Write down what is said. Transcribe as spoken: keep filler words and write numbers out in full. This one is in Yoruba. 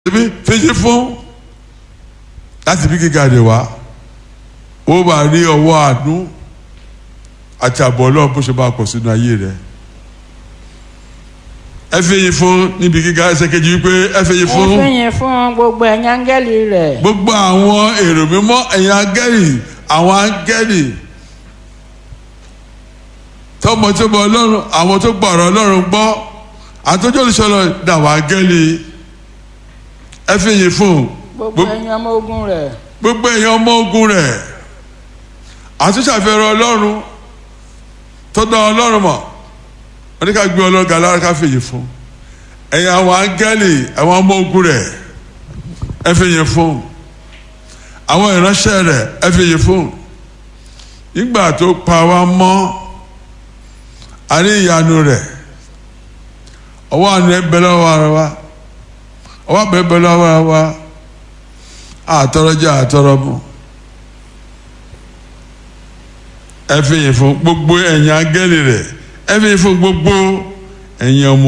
fèsì fún láti bí gíga rẹ̀ wá ó bá rí ọwọ́ àánú àti àbọ̀ Ọlọ́run bó ṣe máa pọ̀ sínú ayé rẹ̀. ẹ fèyìn fún níbi gíga ẹsẹ̀ kejì wípé ẹ fèyìn fún. ẹ fèyìn fún gbogbo ẹ̀yin áńgẹ́lì rẹ̀. gbogbo àwọn èrò mímọ́ ẹ̀yin áńgẹ́lì àwọn áńgẹ́lì tọmọ tó bọ Ọlọ́run àwọn tó gbọ́ ọ̀rọ̀ Ọlọ́run gbọ́ àtọ́jú olùsọ̀rọ̀ dàwọn áńgẹ́lì ẹ fèyìn fún. gbogbo ẹ̀yin ọmọ ogun rẹ̀. gbogbo ẹ̀yin ọmọ ogun rẹ̀ àtúnṣàfẹ́rẹ́ Ọlọ́run tó dá Ọlọ́run mọ̀ wọ́n ní ká gbé Ọlọ́run ga lára ká fèyìn fún. ẹ̀yin àwọn áńgẹ́lì àwọn ọmọ ogun rẹ̀ ẹ fèyìn fún. àwọn ìránṣẹ́ rẹ̀ ẹ fèyìn fún. nígbà tó pa wá mọ́ a rí ìyanu rẹ̀ ọwọ́ àánú ẹ bẹ lọ́wọ́ ara wa ọwọ́ àbẹ bẹ lọ́wọ́ ara wa àtọrọjẹ àtọrọmọ ẹ fèyìn fún gbogbo ẹ̀yin áńgẹ́lì rẹ̀ ẹ fèyìn fún gbogbo ẹ̀yin ọmọ